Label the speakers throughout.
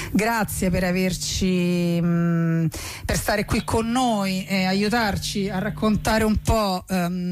Speaker 1: Grazie per averci per stare qui con noi e aiutarci a raccontare un po'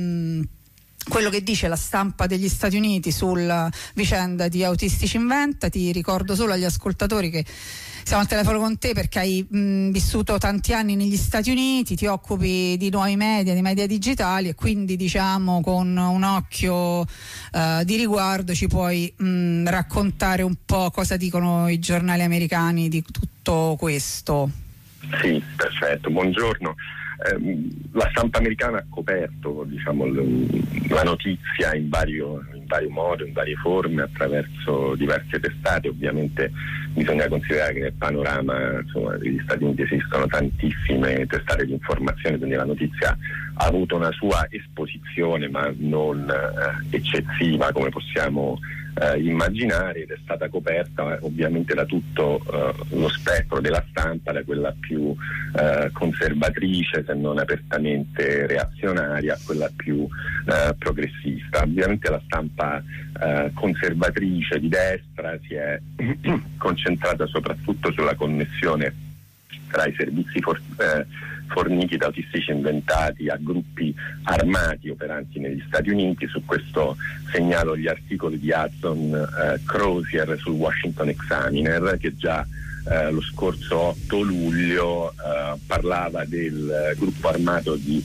Speaker 1: quello che dice la stampa degli Stati Uniti sulla vicenda di Autistici Inventa. Ti ricordo solo agli ascoltatori che siamo al telefono con te perché hai vissuto tanti anni negli Stati Uniti, ti occupi di nuovi media, di media digitali, e quindi diciamo con un occhio di riguardo ci puoi raccontare un po' cosa dicono i giornali americani di tutto questo.
Speaker 2: Sì, perfetto, buongiorno. La stampa americana ha coperto, diciamo, la notizia in vario modo, in varie forme, attraverso diverse testate. Ovviamente bisogna considerare che nel panorama, insomma, degli Stati Uniti esistono tantissime testate di informazione, quindi la notizia ha avuto una sua esposizione, ma non eccessiva come possiamo immaginare, ed è stata coperta ovviamente da tutto lo spettro della stampa, da quella più conservatrice, se non apertamente reazionaria, a quella più progressista. Ovviamente la stampa conservatrice di destra si è concentrata soprattutto sulla connessione tra i servizi forniti da Autistici Inventati a gruppi armati operanti negli Stati Uniti. Su questo segnalo gli articoli di Hudson Crozier sul Washington Examiner, che già lo scorso 8 luglio parlava del gruppo armato di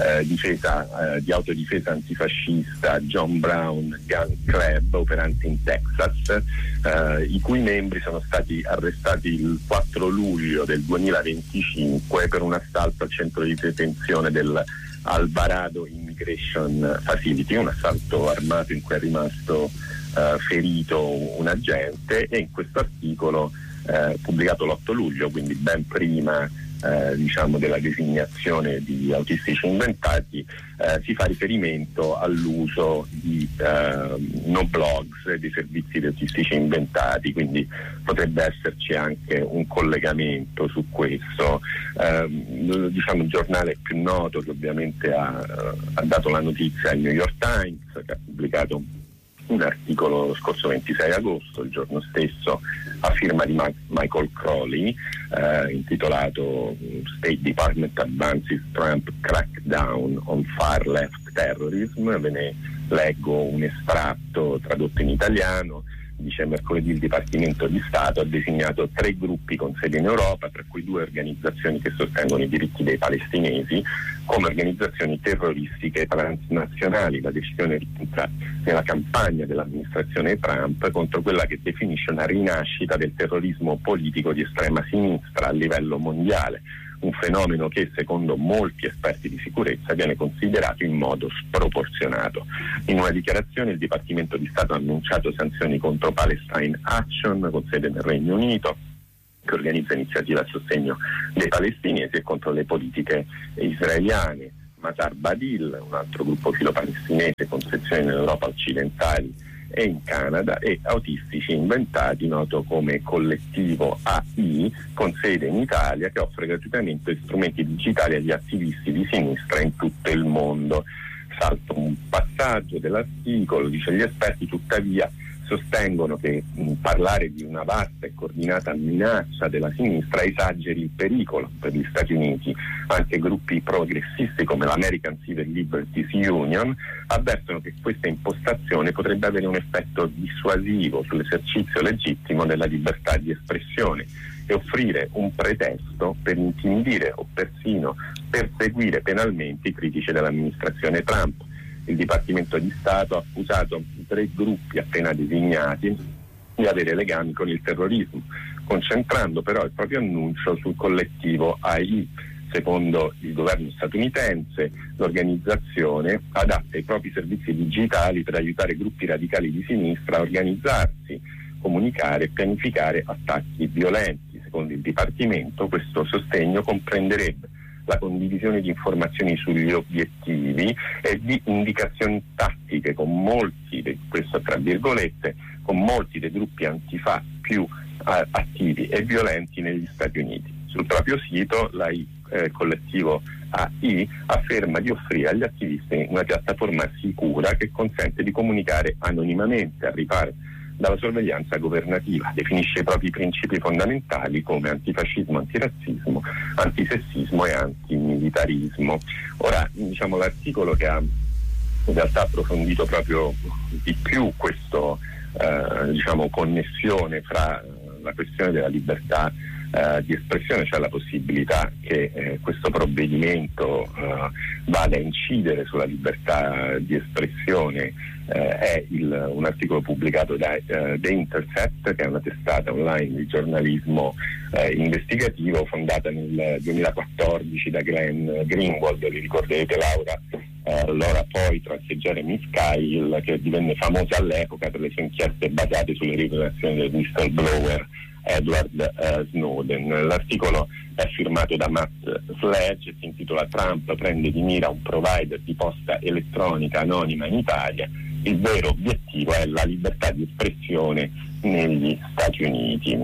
Speaker 2: autodifesa antifascista John Brown Gun Club, operante in Texas, i cui membri sono stati arrestati il 4 luglio del 2025 per un assalto al centro di detenzione del Alvarado Immigration Facility, un assalto armato in cui è rimasto ferito un agente. E in questo articolo pubblicato l'8 luglio, quindi ben prima diciamo della designazione di Autistici Inventati, si fa riferimento all'uso di no blogs e dei servizi di Autistici Inventati, quindi potrebbe esserci anche un collegamento su questo. Diciamo il giornale più noto che ovviamente ha dato la notizia è il New York Times, che ha pubblicato un articolo lo scorso 26 agosto, il giorno stesso, a firma di Michael Crowley, intitolato State Department Advances Trump Crackdown on Far Left Terrorism. Ve ne leggo un estratto tradotto in italiano. Dice: mercoledì il Dipartimento di Stato ha designato 3 gruppi con sede in Europa, tra cui 2 organizzazioni che sostengono i diritti dei palestinesi, come organizzazioni terroristiche transnazionali. La decisione rientra nella campagna dell'amministrazione Trump contro quella che definisce una rinascita del terrorismo politico di estrema sinistra a livello mondiale, un fenomeno che secondo molti esperti di sicurezza viene considerato in modo sproporzionato. In una dichiarazione il Dipartimento di Stato ha annunciato sanzioni contro Palestine Action, con sede nel Regno Unito, che organizza iniziative a sostegno dei palestinesi, e contro le politiche israeliane. Matar Badil, un altro gruppo filo-palestinese con sezioni in Europa occidentali e in Canada, e Autistici Inventati, noto come collettivo AI, con sede in Italia, che offre gratuitamente strumenti digitali agli attivisti di sinistra in tutto il mondo. Salto un passaggio dell'articolo, dice: gli esperti tuttavia sostengono che parlare di una vasta e coordinata minaccia della sinistra esageri il pericolo per gli Stati Uniti. Anche gruppi progressisti come l'American Civil Liberties Union avvertono che questa impostazione potrebbe avere un effetto dissuasivo sull'esercizio legittimo della libertà di espressione e offrire un pretesto per intimidire o persino perseguire penalmente i critici dell'amministrazione Trump. Il Dipartimento di Stato ha accusato i 3 gruppi appena designati di avere legami con il terrorismo, concentrando però il proprio annuncio sul collettivo AI. Secondo il governo statunitense, l'organizzazione adatta i propri servizi digitali per aiutare gruppi radicali di sinistra a organizzarsi, comunicare e pianificare attacchi violenti. Secondo il Dipartimento, questo sostegno comprenderebbe la condivisione di informazioni sugli obiettivi e di indicazioni tattiche con molti, questo tra virgolette, con molti dei gruppi antifa più attivi e violenti negli Stati Uniti. Sul proprio sito collettivo AI afferma di offrire agli attivisti una piattaforma sicura che consente di comunicare anonimamente, al riparo dalla sorveglianza governativa, definisce i propri principi fondamentali come antifascismo, antirazzismo, antisessismo e antimilitarismo. Ora, diciamo, l'articolo che ha in realtà approfondito proprio di più questo connessione fra la questione della libertà di espressione, cioè la possibilità che questo provvedimento vada a incidere sulla libertà di espressione, è un articolo pubblicato da The Intercept, che è una testata online di giornalismo investigativo fondata nel 2014 da Glenn Greenwald. Vi ricorderete Laura Poitras e Jeremy Scahill, che divenne famosa all'epoca per le sue inchieste basate sulle rivelazioni del whistleblower Edward Snowden. L'articolo è firmato da Matt Sledge e si intitola "Trump prende di mira un provider di posta elettronica anonima in Italia. Il vero obiettivo è la libertà di espressione negli Stati Uniti".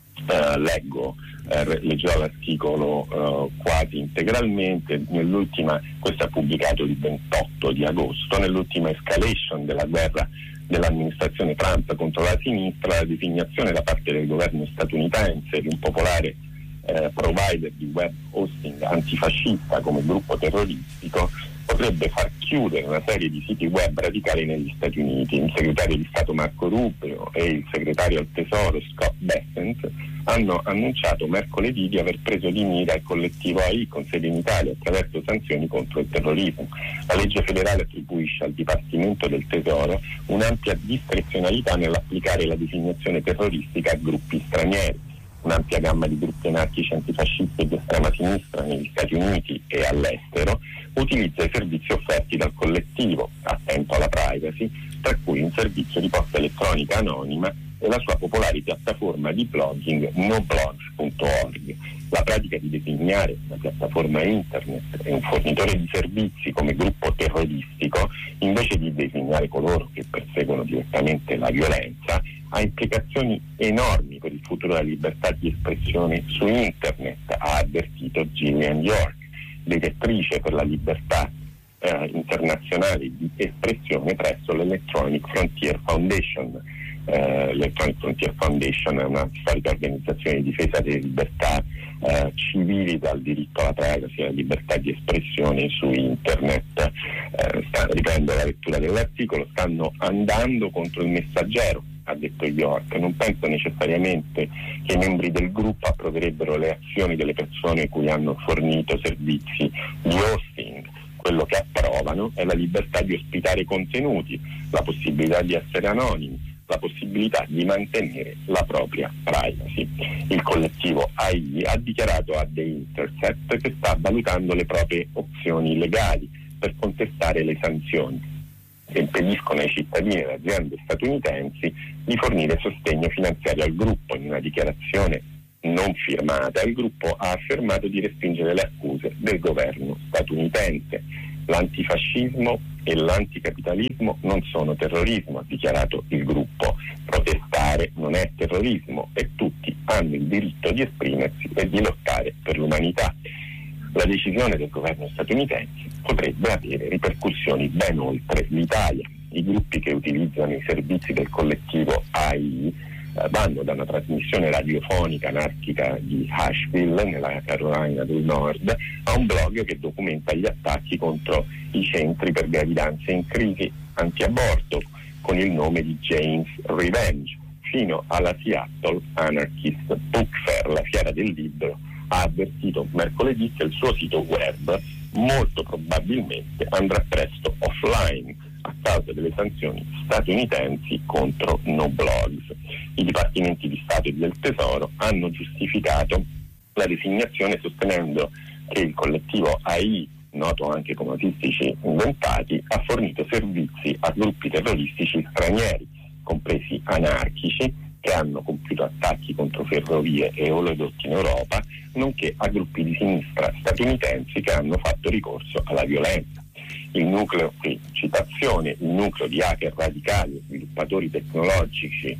Speaker 2: Leggerò l'articolo quasi integralmente. Questo è pubblicato il 28 di agosto. Nell'ultima escalation della guerra dell'amministrazione Trump contro la sinistra, la designazione da parte del governo statunitense di un popolare provider di web hosting antifascista come gruppo terroristico potrebbe far chiudere una serie di siti web radicali negli Stati Uniti. Il segretario di Stato Marco Rubio e il segretario al Tesoro Scott Bessent hanno annunciato mercoledì di aver preso di mira il collettivo AI con sede in Italia attraverso sanzioni contro il terrorismo. La legge federale attribuisce al Dipartimento del Tesoro un'ampia discrezionalità nell'applicare la designazione terroristica a gruppi stranieri. Un'ampia gamma di gruppi anarchici antifascisti e di estrema sinistra negli Stati Uniti e all'estero utilizza i servizi offerti dal collettivo, attento alla privacy, tra cui un servizio di posta elettronica anonima e la sua popolare piattaforma di blogging noblogs.org. La pratica di designare una piattaforma internet e un fornitore di servizi come gruppo terroristico, invece di designare coloro che perseguono direttamente la violenza, ha implicazioni enormi per il futuro della libertà di espressione su internet, ha avvertito Gillian York, direttrice per la libertà internazionale di espressione presso l'Electronic Frontier Foundation. L'Electronic Frontier Foundation è una storica organizzazione di difesa delle libertà civili, dal diritto alla privacy e alla libertà di espressione su internet. Riprendo la lettura dell'articolo: stanno andando contro il Messaggero, ha detto York. Non penso necessariamente che i membri del gruppo approverebbero le azioni delle persone cui hanno fornito servizi di hosting. Quello che approvano è la libertà di ospitare contenuti, la possibilità di essere anonimi, la possibilità di mantenere la propria privacy. Il collettivo AI ha dichiarato a The Intercept che sta valutando le proprie opzioni legali per contestare le sanzioni che impediscono ai cittadini e alle aziende statunitensi di fornire sostegno finanziario al gruppo. In una dichiarazione non firmata, il gruppo ha affermato di respingere le accuse del governo statunitense. L'antifascismo e l'anticapitalismo non sono terrorismo, ha dichiarato il gruppo. Protestare non è terrorismo e tutti hanno il diritto di esprimersi e di lottare per l'umanità. La decisione del governo statunitense potrebbe avere ripercussioni ben oltre l'Italia. I gruppi che utilizzano i servizi del collettivo AI vanno da una trasmissione radiofonica anarchica di Asheville, nella Carolina del Nord, a un blog che documenta gli attacchi contro i centri per gravidanze in crisi anti-aborto con il nome di Jane's Revenge, fino alla Seattle Anarchist Book Fair, la fiera del libro. Ha avvertito mercoledì che il suo sito web molto probabilmente andrà presto offline a causa delle sanzioni statunitensi contro NoBlogs. I dipartimenti di Stato e del Tesoro hanno giustificato la designazione sostenendo che il collettivo AI, noto anche come autistici inventati, ha fornito servizi a gruppi terroristici stranieri, compresi anarchici, che hanno compiuto attacchi contro ferrovie e oleodotti in Europa, nonché a gruppi di sinistra statunitensi che hanno fatto ricorso alla violenza. Il nucleo, qui citazione, il nucleo di hacker radicali e sviluppatori tecnologici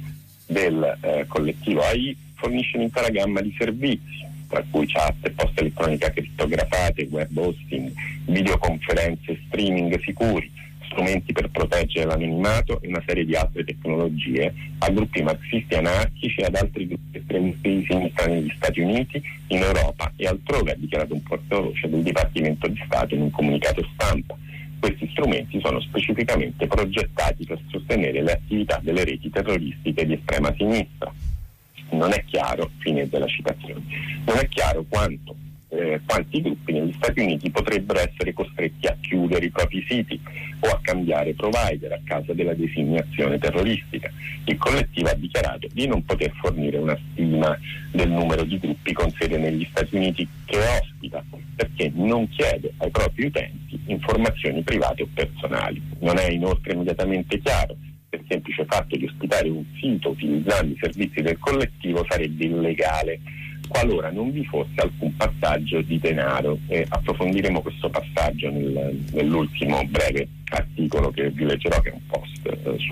Speaker 2: del collettivo AI fornisce un'intera gamma di servizi, tra cui chat e posta elettronica crittografate, web hosting, videoconferenze e streaming sicuri, strumenti per proteggere l'anonimato e una serie di altre tecnologie a gruppi marxisti anarchici e ad altri gruppi estremisti di sinistra negli Stati Uniti, in Europa e altrove, ha dichiarato un portavoce del Dipartimento di Stato in un comunicato stampa. Questi strumenti sono specificamente progettati per sostenere le attività delle reti terroristiche di estrema sinistra. Non è chiaro, fine della citazione, non è chiaro quanti gruppi negli Stati Uniti potrebbero essere costretti a chiudere i propri siti o a cambiare provider a causa della designazione terroristica. Il collettivo ha dichiarato di non poter fornire una stima del numero di gruppi con sede negli Stati Uniti che ospita, perché non chiede ai propri utenti informazioni private o personali. Non è inoltre immediatamente chiaro che il semplice fatto di ospitare un sito utilizzando i servizi del collettivo sarebbe illegale qualora non vi fosse alcun passaggio di denaro, e approfondiremo questo passaggio nell'ultimo breve articolo che vi leggerò, che è un post su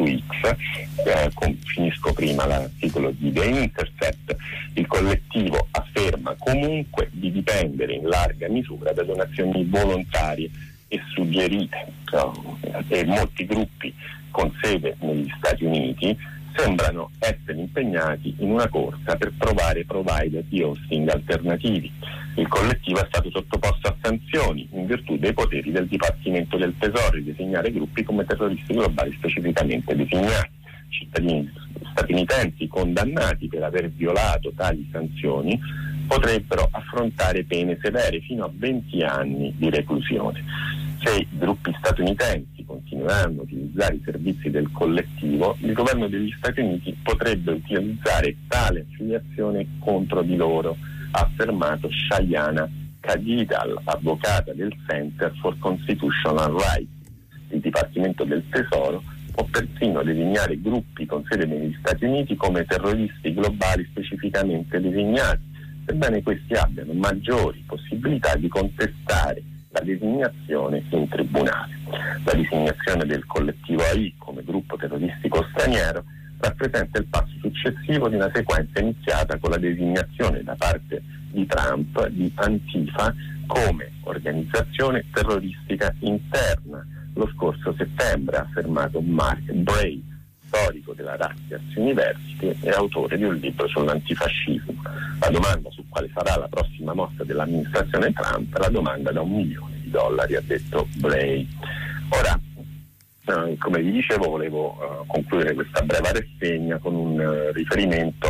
Speaker 2: X. Finisco prima l'articolo di The Intercept. Il collettivo afferma comunque di dipendere in larga misura da donazioni volontarie e suggerite, e molti gruppi con sede negli Stati Uniti sembrano essere impegnati in una corsa per trovare provider di hosting alternativi. Il collettivo è stato sottoposto a sanzioni in virtù dei poteri del Dipartimento del Tesoro di designare gruppi come terroristi globali specificamente designati. Cittadini statunitensi condannati per aver violato tali sanzioni potrebbero affrontare pene severe fino a 20 anni di reclusione. Se i gruppi statunitensi continueranno a utilizzare i servizi del collettivo, il governo degli Stati Uniti potrebbe utilizzare tale affiliazione contro di loro, ha affermato Shayana Kadidal, avvocata del Center for Constitutional Rights. Il Dipartimento del Tesoro può persino designare gruppi con sede negli Stati Uniti come terroristi globali specificamente designati, sebbene questi abbiano maggiori possibilità di contestare la designazione in tribunale. La designazione del collettivo AI come gruppo terroristico straniero rappresenta il passo successivo di una sequenza iniziata con la designazione da parte di Trump di Antifa come organizzazione terroristica interna. Lo scorso settembre, ha affermato Mark Bray, storico della Rutgers University e autore di un libro sull'antifascismo. La domanda su quale sarà la prossima mossa dell'amministrazione Trump è la domanda da $1 milione, ha detto Bray. Ora, come vi dicevo, volevo concludere questa breve rassegna con un riferimento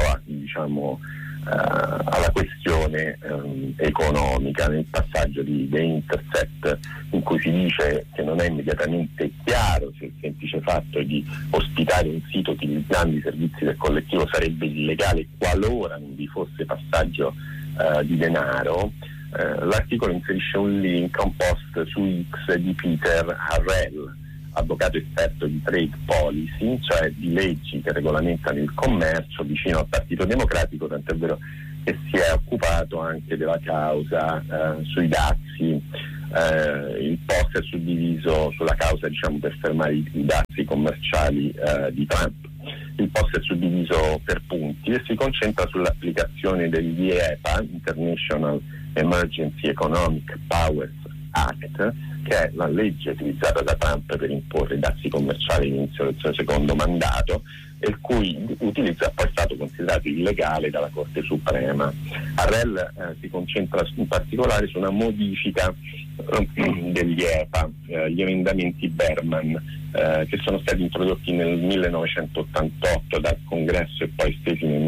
Speaker 2: alla questione economica. Nel passaggio di The Intercept, in cui si dice che non è immediatamente chiaro se il semplice fatto di ospitare un sito utilizzando i servizi del collettivo sarebbe illegale qualora non vi fosse passaggio di denaro, l'articolo inserisce un link a un post su X di Peter Harrell, avvocato esperto di trade policy, cioè di leggi che regolamentano il commercio, vicino al Partito Democratico, tant'è vero che si è occupato anche della causa sui dazi. Il post è suddiviso sulla causa per fermare i dazi commerciali di Trump. Il post è suddiviso per punti e si concentra sull'applicazione dell'IEPA, International Emergency Economic Powers Act, che è la legge utilizzata da Trump per imporre i dazi commerciali all'inizio del suo secondo mandato, e il cui utilizzo è poi stato considerato illegale dalla Corte Suprema. Harrell si concentra in particolare su una modifica degli EPA, gli emendamenti Berman, che sono stati introdotti nel 1988 dal Congresso e poi estesi nel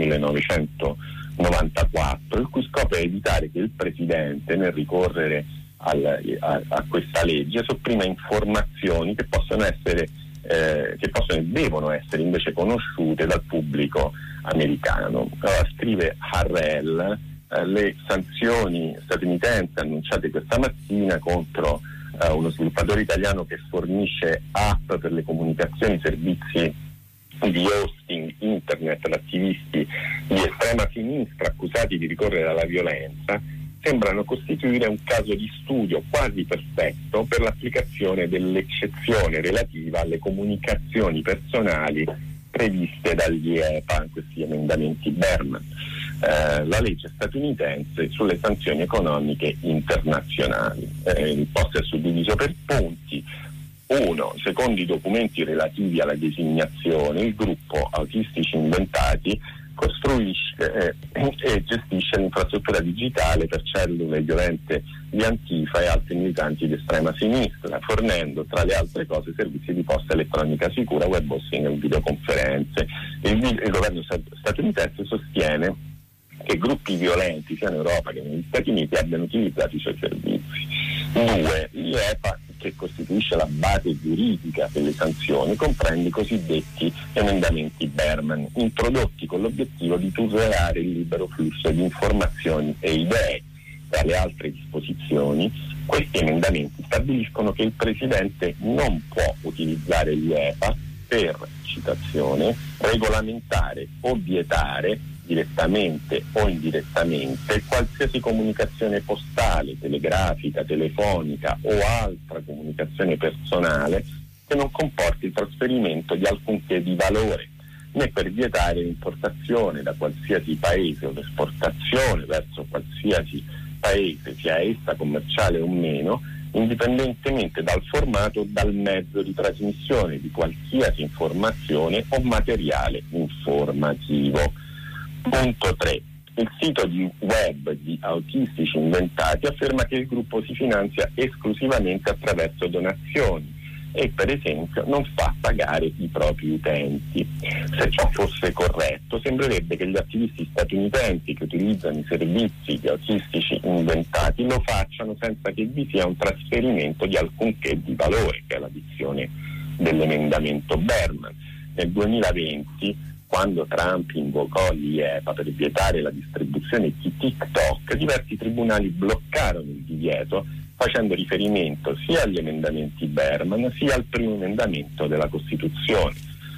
Speaker 2: 1994, il cui scopo è evitare che il Presidente, nel ricorrere a questa legge, sopprima informazioni che possono essere e devono essere invece conosciute dal pubblico americano. Allora, scrive Harrell, le sanzioni statunitensi annunciate questa mattina contro uno sviluppatore italiano che fornisce app per le comunicazioni, servizi di hosting internet ad attivisti di estrema sinistra accusati di ricorrere alla violenza, sembrano costituire un caso di studio quasi perfetto per l'applicazione dell'eccezione relativa alle comunicazioni personali previste dagli EPA, questi emendamenti Berman, la legge statunitense sulle sanzioni economiche internazionali. Il post è suddiviso per punti. Uno, secondo i documenti relativi alla designazione, il gruppo Autistici Inventati costruisce e gestisce l'infrastruttura digitale per cellule violente di Antifa e altri militanti di estrema sinistra, fornendo tra le altre cose servizi di posta elettronica sicura, web hosting e videoconferenze. Il governo statunitense sostiene che gruppi violenti sia in Europa che negli Stati Uniti abbiano utilizzato i suoi servizi. 2. L'IEPA, che costituisce la base giuridica per le sanzioni, comprende i cosiddetti emendamenti Berman, introdotti con l'obiettivo di tutelare il libero flusso di informazioni e idee. Tra le altre disposizioni, questi emendamenti stabiliscono che il Presidente non può utilizzare l'IEPA per, citazione, regolamentare o vietare direttamente o indirettamente qualsiasi comunicazione postale, telegrafica, telefonica o altra comunicazione personale che non comporti il trasferimento di alcunché di valore, né per vietare l'importazione da qualsiasi paese o l'esportazione verso qualsiasi paese, sia essa commerciale o meno, indipendentemente dal formato o dal mezzo di trasmissione di qualsiasi informazione o materiale informativo. Punto 3. Il sito di web di Autistici Inventati afferma che il gruppo si finanzia esclusivamente attraverso donazioni e, per esempio, non fa pagare i propri utenti. Se ciò fosse corretto, sembrerebbe che gli attivisti statunitensi che utilizzano i servizi di Autistici Inventati lo facciano senza che vi sia un trasferimento di alcunché di valore, che è la dizione dell'emendamento Berman. Nel 2020, quando Trump invocò l'IEPA per vietare la distribuzione di TikTok, diversi tribunali bloccarono il divieto, facendo riferimento sia agli emendamenti Berman sia al primo emendamento della Costituzione.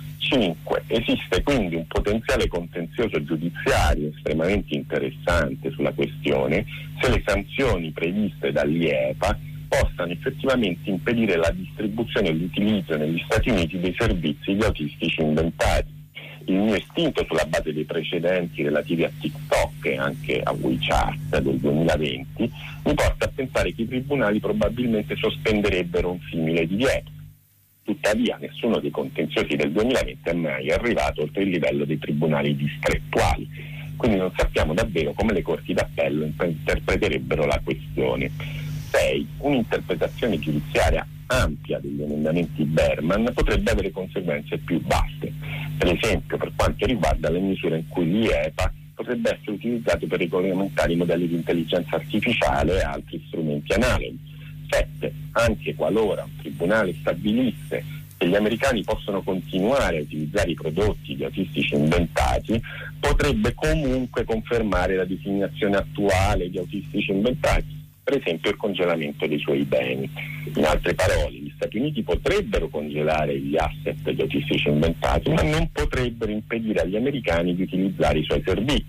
Speaker 2: 5. Esiste quindi un potenziale contenzioso giudiziario estremamente interessante sulla questione se le sanzioni previste dall'IEPA possano effettivamente impedire la distribuzione e l'utilizzo negli Stati Uniti dei servizi di Autistici Inventati. Il mio istinto, sulla base dei precedenti relativi a TikTok e anche a WeChat del 2020, mi porta a pensare che i tribunali probabilmente sospenderebbero un simile divieto. Tuttavia nessuno dei contenziosi del 2020 è mai arrivato oltre il livello dei tribunali distrettuali, quindi non sappiamo davvero come le corti d'appello interpreterebbero la questione. 6. Un'interpretazione giudiziaria ampia degli emendamenti Berman potrebbe avere conseguenze più vaste, per esempio per quanto riguarda le misure in cui l'IEPA potrebbe essere utilizzato per regolamentare i modelli di intelligenza artificiale e altri strumenti analoghi. 7. Anche qualora un tribunale stabilisse che gli americani possono continuare a utilizzare i prodotti di Autistici Inventati, potrebbe comunque confermare la designazione attuale di Autistici Inventati, per esempio il congelamento dei suoi beni. In altre parole, gli Stati Uniti potrebbero congelare gli asset di Autistici Inventati, ma non potrebbero impedire agli americani di utilizzare i suoi servizi.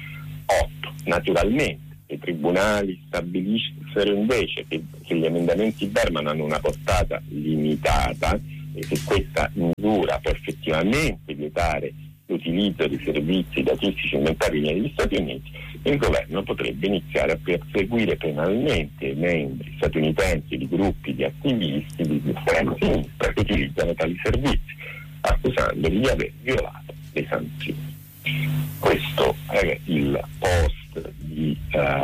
Speaker 2: 8. Naturalmente, i tribunali stabilissero invece che gli emendamenti Berman hanno una portata limitata e che questa misura può effettivamente vietare l'utilizzo di servizi di Autistici Inventati negli Stati Uniti, il governo potrebbe iniziare a perseguire penalmente i membri statunitensi di gruppi di attivisti di estrema sinistra che utilizzano tali servizi, accusandoli di aver violato le sanzioni. Questo è il post di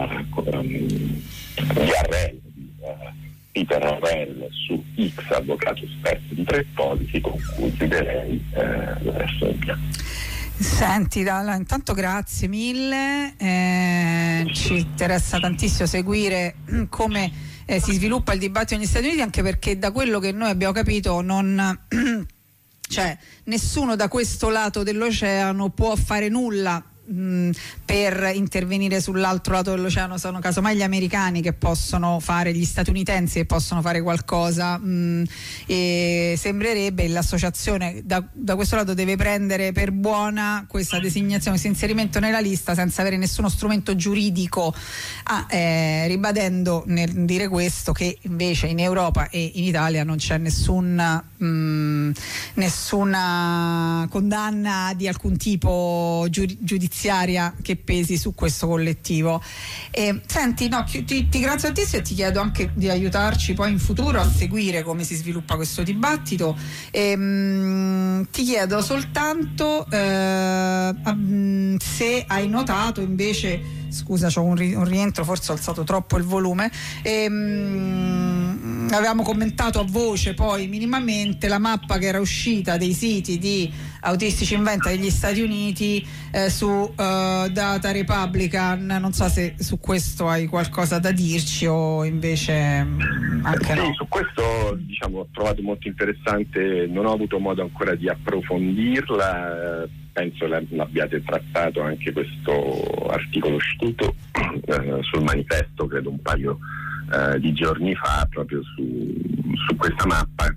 Speaker 2: Peter Arrell su X, avvocato esperto di Trade Policy, con cui chiuderei la rassegna.
Speaker 1: Senti, intanto grazie mille, ci interessa tantissimo seguire come si sviluppa il dibattito negli Stati Uniti, anche perché da quello che noi abbiamo capito cioè nessuno da questo lato dell'oceano può fare nulla per intervenire sull'altro lato dell'oceano. Sono casomai gli americani che possono fare, gli statunitensi che possono fare qualcosa, e sembrerebbe l'associazione da questo lato deve prendere per buona questa designazione, questo inserimento nella lista senza avere nessuno strumento giuridico, ribadendo nel dire questo che invece in Europa e in Italia non c'è nessuna condanna di alcun tipo giudiziaria giudiziaria che pesi su questo collettivo. Senti, no, ti ringrazio tantissimo e ti chiedo anche di aiutarci poi in futuro a seguire come si sviluppa questo dibattito. Ti chiedo soltanto se hai notato invece, scusa, c'ho un rientro, forse ho alzato troppo il volume, avevamo commentato a voce poi minimamente la mappa che era uscita dei siti di Autistici in Venta degli Stati Uniti su Data Republican. Non so se su questo hai qualcosa da dirci o invece anche no.
Speaker 2: Sì, su questo ho trovato molto interessante, non ho avuto modo ancora di approfondirla, penso l'abbiate trattato anche questo articolo uscito sul Manifesto, credo un paio di giorni fa, proprio su questa mappa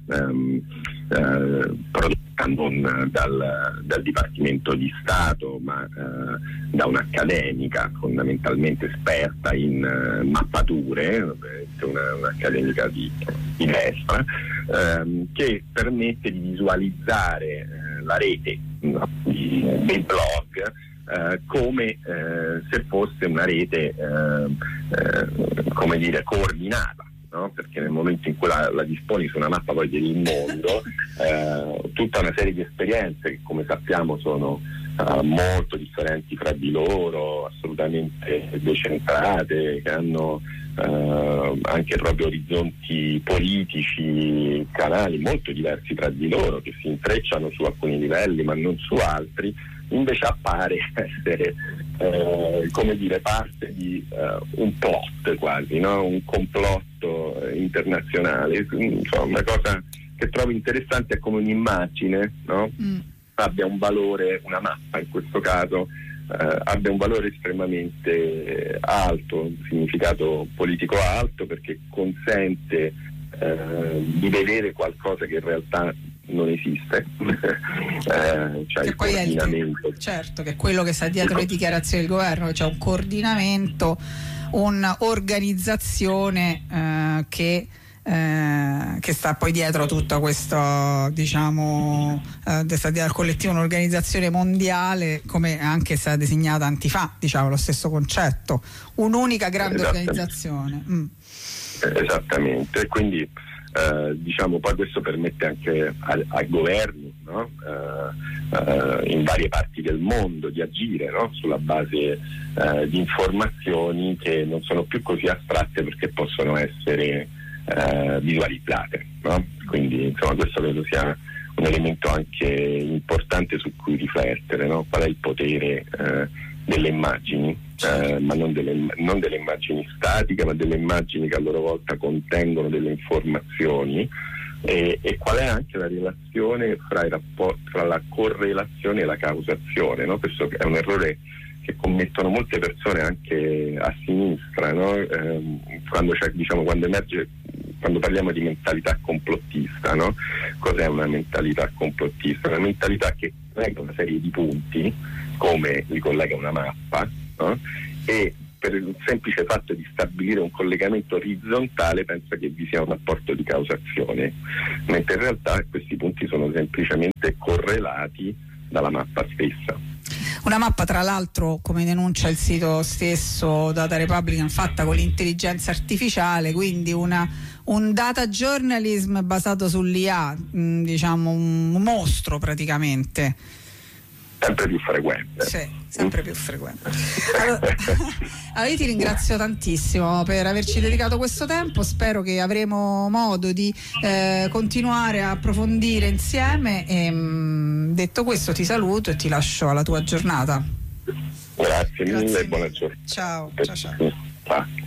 Speaker 2: prodotta non dal Dipartimento di Stato ma da un'accademica fondamentalmente esperta in mappature, un'accademica di destra, che permette di visualizzare la rete dei blog come se fosse una rete come dire coordinata, no? Perché nel momento in cui la disponi su una mappa poi del mondo, tutta una serie di esperienze che come sappiamo sono molto differenti fra di loro, assolutamente decentrate, che hanno anche proprio orizzonti politici, canali molto diversi tra di loro, che si intrecciano su alcuni livelli ma non su altri, invece appare essere come dire parte di un plot quasi, no? Un complotto internazionale. Insomma, una cosa che trovo interessante è come un'immagine, no? Abbia un valore, una mappa in questo caso abbia un valore estremamente alto, un significato politico alto, perché consente di vedere qualcosa che in realtà non esiste, cioè
Speaker 1: che poi è certo, che è quello che sta dietro le dichiarazioni del governo, c'è un coordinamento, un'organizzazione che sta poi dietro tutto questo, diciamo, sta dietro al collettivo, un'organizzazione mondiale, come anche è stata designata Antifa, diciamo lo stesso concetto, un'unica grande organizzazione.
Speaker 2: Esattamente, quindi diciamo poi questo permette anche ai governi, no? In varie parti del mondo di agire, no? Sulla base di informazioni che non sono più così astratte perché possono essere visualizzate, no? Quindi insomma questo credo sia un elemento anche importante su cui riflettere, no? Qual è il potere delle immagini, ma non delle immagini statiche, ma delle immagini che a loro volta contengono delle informazioni, e qual è anche la relazione fra la correlazione e la causazione, no? Questo è un errore che commettono molte persone anche a sinistra, no? Quando parliamo di mentalità complottista, no? Cos'è una mentalità complottista? Una mentalità che collega una serie di punti, come li collega una mappa, no? E per il semplice fatto di stabilire un collegamento orizzontale pensa che vi sia un rapporto di causazione, mentre in realtà questi punti sono semplicemente correlati dalla mappa stessa.
Speaker 1: Una mappa, tra l'altro, come denuncia il sito stesso Data Republican, fatta con l'intelligenza artificiale, quindi un data journalism basato sull'IA, diciamo un mostro praticamente.
Speaker 2: Sempre più frequente.
Speaker 1: Sì, sempre più frequente. Allora io ti ringrazio tantissimo per averci dedicato questo tempo, spero che avremo modo di continuare a approfondire insieme e detto questo ti saluto e ti lascio alla tua giornata.
Speaker 2: Grazie mille e buona giornata.
Speaker 1: Ciao.